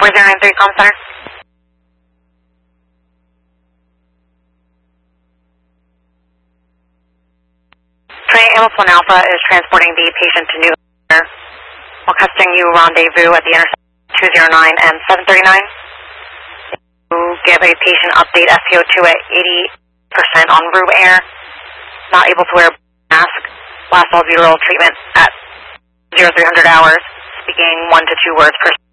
4093 Comm Center. Train Hamilton Alpha is transporting the patient to New Hampshire. Requesting you rendezvous at the intersection 209 and 739. You give a patient update SpO2 at 80% on room air. Not able to wear a mask. Last albuterol treatment at 0300 hours. Speaking 1 to 2 words per